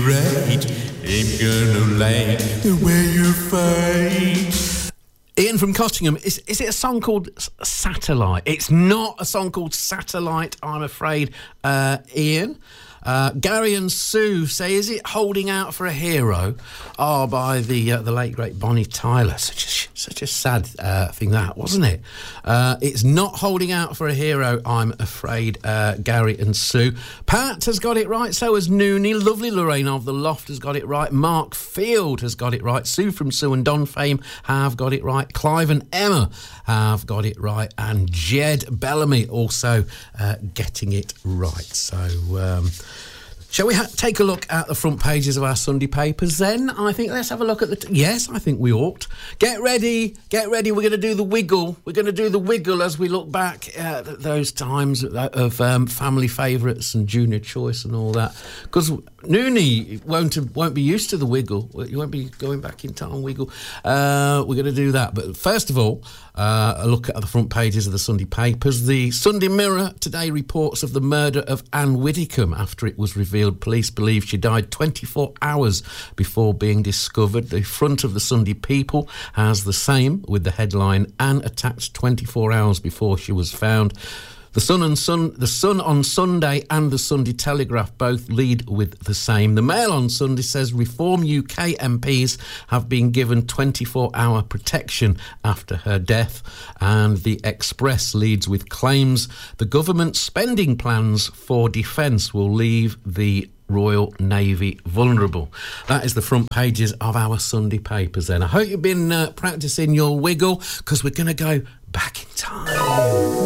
great. I'm gonna like the way you fight. Ian from Cottingham, is it a song called Satellite? It's not a song called Satellite, I'm afraid, Ian. Gary and Sue say, is it Holding Out for a Hero? Oh, by the late, great Bonnie Tyler. Such a sad thing that, wasn't it? It's not Holding Out for a Hero, I'm afraid, Gary and Sue. Pat has got it right, so has Noonie. Lovely Lorraine of the Loft has got it right. Mark Field has got it right. Sue from Sue and Don fame have got it right. Clive and Emma have got it right. And Jed Bellamy also getting it right. So... shall we take a look at the front pages of our Sunday papers then? I think let's have a look at the... yes, I think we ought. Get ready. We're going to do the wiggle. We're going to do the wiggle as we look back at those times of family favourites and junior choice and all that. Because Noonie won't be used to the wiggle. You won't be going back in time wiggle. We're going to do that. But first of all, a look at the front pages of the Sunday papers. The Sunday Mirror today reports of the murder of Anne Widdicombe after it was revealed police believe she died 24 hours before being discovered. The front of the Sunday People has the same, with the headline, Anne attacked 24 hours before she was found. The Sun on Sunday and the Sunday Telegraph both lead with the same. The Mail on Sunday says Reform UK MPs have been given 24-hour protection after her death. And the Express leads with claims the government's spending plans for defence will leave the Royal Navy vulnerable. That is the front pages of our Sunday papers then. I hope you've been practising your wiggle, because we're going to go back in time.